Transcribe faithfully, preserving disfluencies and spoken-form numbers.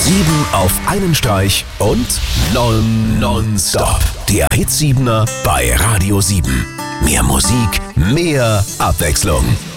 Sieben auf einen Streich und non, nonstop. Der Hit Siebener bei Radio sieben. Mehr Musik, mehr Abwechslung.